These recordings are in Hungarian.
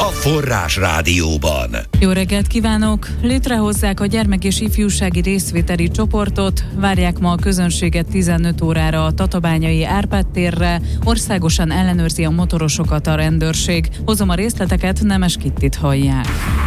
Forrás Rádióban. Jó reggelt kívánok! Létrehozzák a gyermek- és ifjúsági részvételi csoportot, várják ma a közönséget 15 órára a Tatabányai Árpád térre, országosan ellenőrzi a motorosokat a rendőrség. Hozom a részleteket, Nemes Kittit hallják.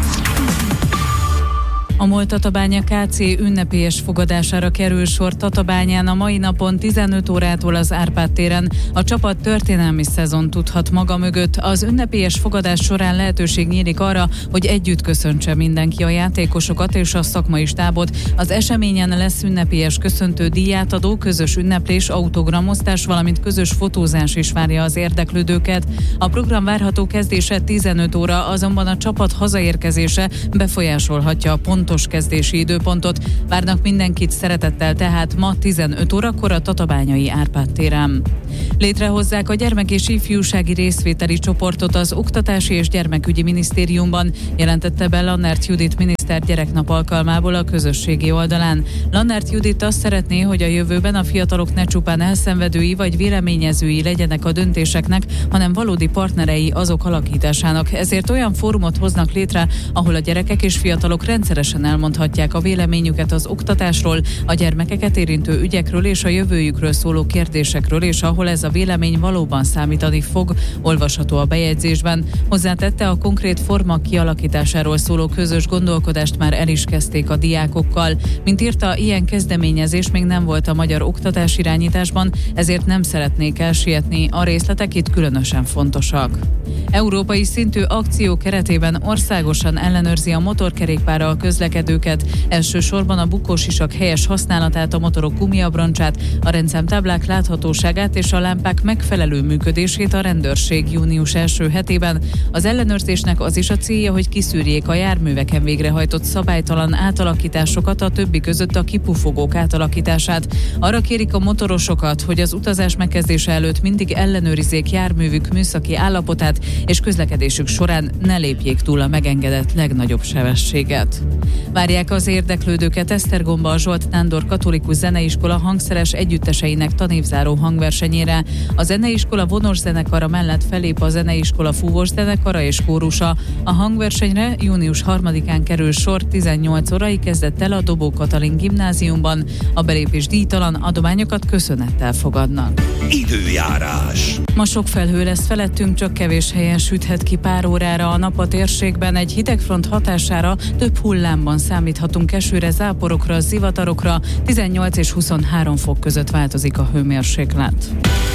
A MOL Tatabánya KC ünnepélyes fogadására kerül sor Tatabányán a mai napon 15 órától az Árpád téren. A csapat történelmi szezon tudhat maga mögött. Az ünnepélyes fogadás során lehetőség nyílik arra, hogy együtt köszöntse mindenki a játékosokat és a szakmai stábot. Az eseményen lesz ünnepélyes köszöntő, díjátadó, közös ünneplés, autogramosztás, valamint közös fotózás is várja az érdeklődőket. A program várható kezdése 15 óra, azonban a csapat hazaérkezése befolyásolhatja a pontos kezdési időpontot. Várnak mindenkit szeretettel tehát ma 15 órakor a Tatabányai Árpád téren. Létrehozzák a gyermek- és ifjúsági részvételi csoportot az Oktatási és Gyermekügyi Minisztériumban, jelentette be Lannert Judit miniszter gyereknap alkalmából a közösségi oldalán. Lannert Judit azt szeretné, hogy a jövőben a fiatalok ne csupán elszenvedői vagy véleményezői legyenek a döntéseknek, hanem valódi partnerei azok alakításának. Ezért olyan fórumot hoznak létre, ahol a gyerekek és fiatalok rendszeresen elmondhatják a véleményüket az oktatásról, a gyermekeket érintő ügyekről és a jövőjükről szóló kérdésekről, és ahol ez a vélemény valóban számítani fog, olvasható a bejegyzésben. Hozzátette, a konkrét forma kialakításáról szóló közös gondolkodást már el is kezdték a diákokkal. Mint írta, ilyen kezdeményezés még nem volt a magyar oktatásirányításban, ezért nem szeretnék elsietni, a részletek itt különösen fontosak. Európai szintű akció keretében országosan ellenőrzi a motorkerékpárral közlekedőket, elsősorban a bukósisak helyes használatát, a motorok gumiabroncsát, a rendszámtáblák láthatóságát és a lámpák megfelelő működését a rendőrség június első hetében. Az ellenőrzésnek az is a célja, hogy kiszűrjék a járműveken végrehajtott szabálytalan átalakításokat, a többi között a kipufogók átalakítását. Arra kérik a motorosokat, hogy az utazás megkezdése előtt mindig ellenőrizzék járművük műszaki állapotát, és közlekedésük során ne lépjék túl a megengedett legnagyobb sebességet. Várják az érdeklődőket Esztergomba a Zsolt Nándor Katolikus Zeneiskola hangszeres együtteseinek tanévzáró hangversenyére. A zeneiskola vonos zenekara mellett felép a zeneiskola fúvós zenekara és kórusa. A hangversenyre június 3-án kerül sor, 18 órai kezdett el a Dobó Katalin gimnáziumban. A belépés díjtalan, adományokat köszönettel fogadnak. Időjárás. Ma sok felhő lesz felettünk, csak kevés helyen süthet ki pár órára a nap a térségben. Egy hidegfront hatására több hullámban számíthatunk esőre, záporokra, zivatarokra. 18 és 23 fok között változik a hőmérséklet.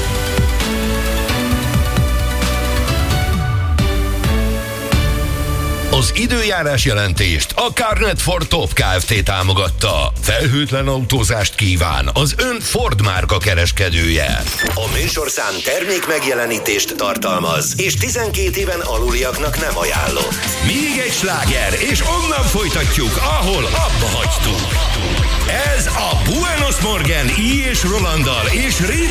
Az időjárás jelentést a Carnet Ford Top Kft. Támogatta. Felhőtlen autózást kíván az ön Ford márka kereskedője. A műsorszám termék megjelenítést tartalmaz, és 12 éven aluliaknak nem ajánlott. Még egy sláger, és onnan folytatjuk, ahol abba hagytuk. Ez a Buenos Morgen I. és Rolanddal és